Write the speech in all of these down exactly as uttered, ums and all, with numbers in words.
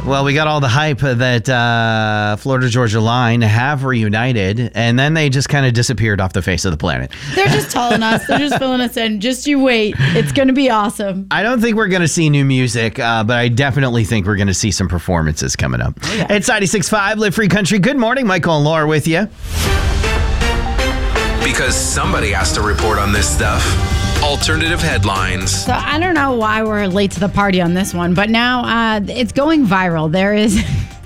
Well, we got all the hype that uh, Florida Georgia Line have reunited, and then they just kind of disappeared off the face of the planet. They're just telling us. They're just filling us in. Just you wait. It's going to be awesome. I don't think we're going to see new music, uh, but I definitely think we're going to see some performances coming up. Oh, yeah. It's ninety-six point five Live Free Country. Good morning. Michael and Laura with you. Because somebody has to report on this stuff. Alternative headlines. So I don't know why we're late to the party on this one, but now uh, it's going viral. There is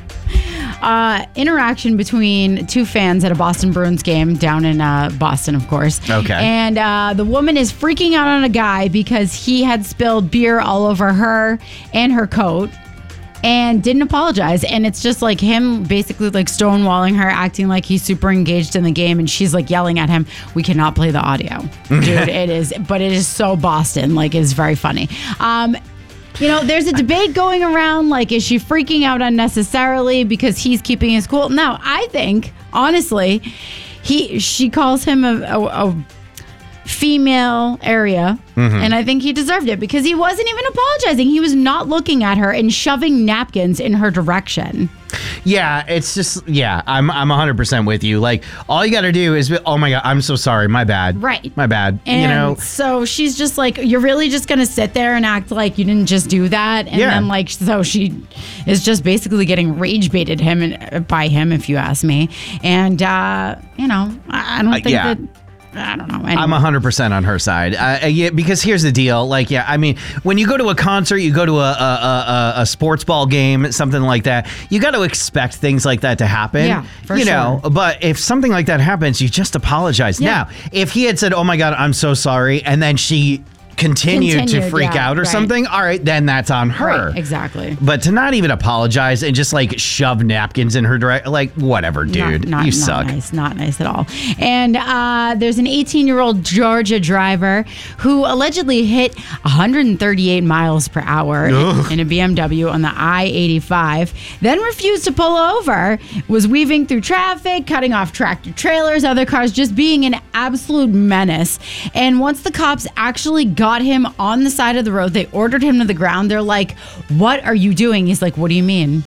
uh, interaction between two fans at a Boston Bruins game down in uh, Boston, of course. Okay. And uh, the woman is freaking out on a guy because he had spilled beer all over her and her coat and didn't apologize. And it's just like him basically like stonewalling her, acting like he's super engaged in the game. And she's like yelling at him, we cannot play the audio. Dude, it is, but it is so Boston. Like, it's very funny. Um, you know, there's a debate going around, like, is she freaking out unnecessarily because he's keeping his cool? No, I think, honestly, he she calls him a, a, a female area, mm-hmm. and I think he deserved it because he wasn't even apologizing. He was not looking at her and shoving napkins in her direction. Yeah, it's just, yeah, I'm I'm one hundred percent with you. Like, all you got to do is, be, oh my God, I'm so sorry, my bad. Right. My bad, and you know. So she's just like, you're really just going to sit there and act like you didn't just do that? And yeah. then, like, so she is just basically getting rage baited him and, by him, if you ask me. And, uh, you know, I, I don't think uh, yeah. that... I don't know. Anyway. I'm one hundred percent on her side. Uh, yeah, because here's the deal. Like, yeah, I mean, when you go to a concert, you go to a a, a, a sports ball game, something like that, you got to expect things like that to happen. Yeah, for you sure. know, but if something like that happens, you just apologize. Yeah. Now, if he had said, oh my God, I'm so sorry, and then she continued, continued to freak yeah, out or right. something, all right, then that's on her. Right, exactly. But to not even apologize and just like shove napkins in her direct, like, whatever, dude. Not, not, you not suck. Nice, not nice at all. And uh, there's an eighteen-year-old Georgia driver who allegedly hit one hundred thirty-eight miles per hour Ugh. in a B M W on the I eighty-five, then refused to pull over, was weaving through traffic, cutting off tractor trailers, other cars, just being an absolute menace. And once the cops actually got him on the side of the road, they ordered him to the ground. They're like, what are you doing? He's like, what do you mean?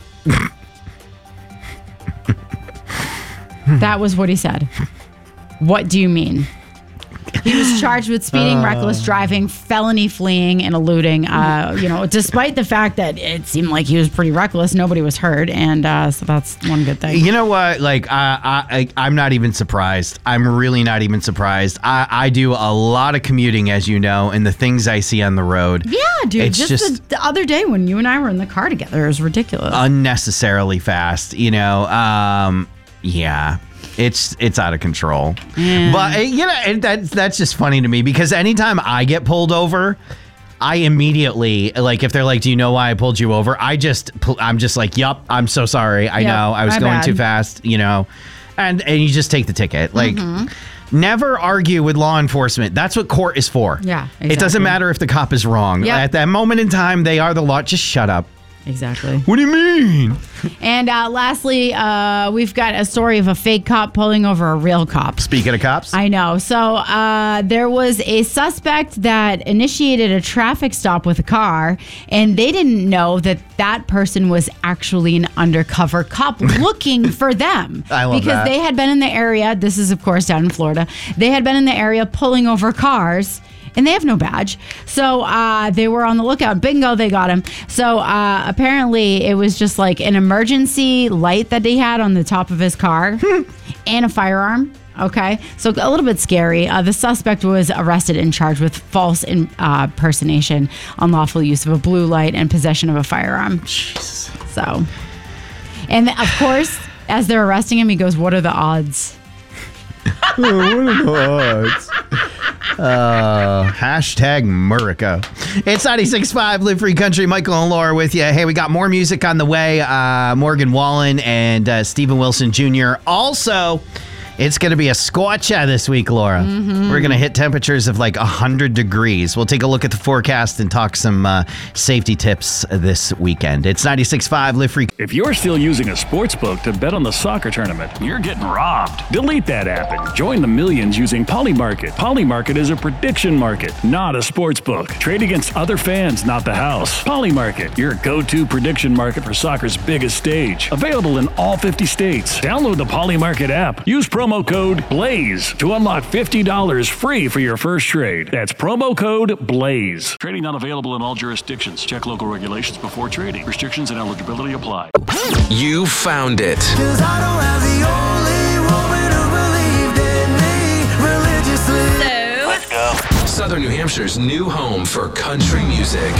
That was what he said. What do you mean? He was charged with speeding, uh, reckless driving, felony fleeing, and eluding. Uh, you know, despite the fact that it seemed like he was pretty reckless, nobody was hurt, and uh, so that's one good thing. You know what? Like, I, I, I'm not even surprised. I'm really not even surprised. I, I do a lot of commuting, as you know, and the things I see on the road. Yeah, dude. It's just, just the, the other day when you and I were in the car together, it was ridiculous. Unnecessarily fast. You know. Um, yeah. It's it's out of control. Yeah. But, you know, and that's, that's just funny to me because anytime I get pulled over, I immediately, like, if they're like, do you know why I pulled you over? I just, I'm just like, yup, I'm so sorry. I yep, know. I was going bad. too fast, you know, and, and you just take the ticket. Like, mm-hmm. Never argue with law enforcement. That's what court is for. Yeah, exactly. It doesn't matter if the cop is wrong. Yep. At that moment in time, they are the law. Just shut up. Exactly. What do you mean? And uh, lastly, uh, we've got a story of a fake cop pulling over a real cop. Speaking of cops. I know. So uh, there was a suspect that initiated a traffic stop with a car, and they didn't know that that person was actually an undercover cop looking for them. I love because that. They had been in the area. This is, of course, down in Florida. They had been in the area pulling over cars. And they have no badge. So uh, they were on the lookout. Bingo, they got him. So uh, apparently it was just like an emergency light that he had on the top of his car and a firearm. Okay. So a little bit scary. Uh, the suspect was arrested and charged with false in, uh, impersonation, unlawful use of a blue light, and possession of a firearm. Jesus. So, and of course, as they're arresting him, he goes, what are the odds? Oh, what are the odds? Uh, hashtag Murica. It's ninety-six point five Live Free Country. Michael and Laura with you. Hey, we got more music on the way. Uh, Morgan Wallen and uh, Stephen Wilson Junior Also, It's going to be a scorcher this week, Laura. Mm-hmm. We're going to hit temperatures of like one hundred degrees. We'll take a look at the forecast and talk some uh, safety tips this weekend. It's ninety-six point five Live Free. If you're still using a sports book to bet on the soccer tournament, you're getting robbed. Delete that app and join the millions using Polymarket. Polymarket is a prediction market, not a sports book. Trade against other fans, not the house. Polymarket, your go-to prediction market for soccer's biggest stage. Available in all fifty states. Download the Polymarket app. Use promo code BLAZE to unlock fifty dollars free for your first trade. That's promo code BLAZE. Trading not available in all jurisdictions. Check local regulations before trading. Restrictions and eligibility apply. You found it. Let's go. Southern New Hampshire's new home for country music.